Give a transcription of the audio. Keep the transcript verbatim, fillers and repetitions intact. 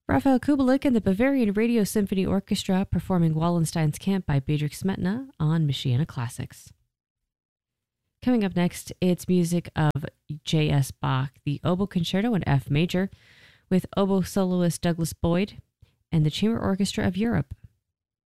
Raphael Kubelik and the Bavarian Radio Symphony Orchestra performing Wallenstein's Camp by Bedřich Smetana on Michiana Classics. Coming up next, it's music of J S. Bach, the Oboe Concerto in F major, with oboe soloist Douglas Boyd and the Chamber Orchestra of Europe.